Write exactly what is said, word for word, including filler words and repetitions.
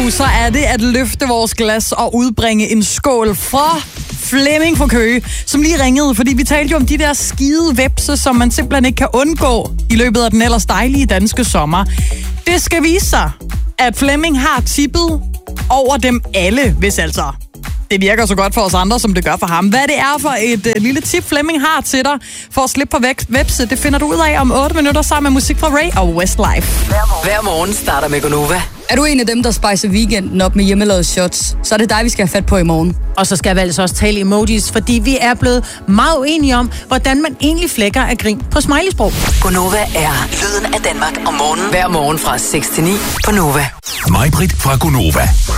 nu, så er det at løfte vores glas og udbringe en skål fra Flemming fra Køge, som lige ringede, fordi vi talte jo om de der skide vepse, som man simpelthen ikke kan undgå i løbet af den ellers dejlige danske sommer. Det skal vise sig, at Flemming har tippet over dem alle, hvis altså det virker så godt for os andre, som det gør for ham. Hvad det er for et uh, lille tip, Flemming har til dig for at slippe på vepse, det finder du ud af om otte minutter sammen med musik fra Ray og Westlife. Hver morgen starter med Gonova. Er du en af dem, der spicer weekenden op med hjemmelavede shots, så er det dig, vi skal have fat på i morgen. Og så skal vi altså også tale emojis, fordi vi er blevet meget uenige om, hvordan man egentlig flækker af grin på smileysprog. Gonova er lyden af Danmark om morgenen. Hver morgen fra seks til ni på Nova. Mig-Brit fra Gonova.